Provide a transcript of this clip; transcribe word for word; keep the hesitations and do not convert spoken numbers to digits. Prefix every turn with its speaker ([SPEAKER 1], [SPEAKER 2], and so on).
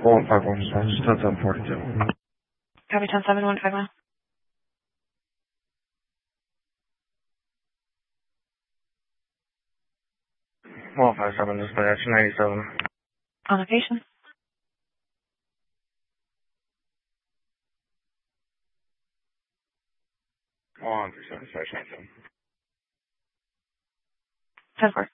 [SPEAKER 1] one five one, so just ten seven forty-two.
[SPEAKER 2] Copy ten seven one five one.
[SPEAKER 1] one five seven, display action ninety-seven.
[SPEAKER 2] On location.
[SPEAKER 1] one three seven, dispatch ninety-seven.
[SPEAKER 2] ten four.